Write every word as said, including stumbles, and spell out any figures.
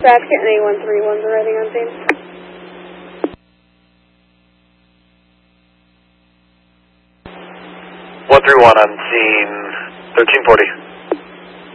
Dispatch, getting A one three one's arriving on scene. one three one on scene, thirteen forty.